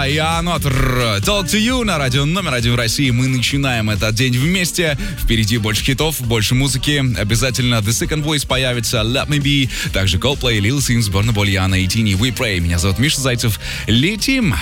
Янотр. Talk to you на радио номер 1 в России. Мы начинаем этот день вместе. Впереди больше хитов, больше музыки. Обязательно The Second Voice появится, Let Me Be. Также Coldplay, Lil Sims, Burna Boy, Яна и Tini, We Pray. Меня зовут Миша Зайцев. Летим.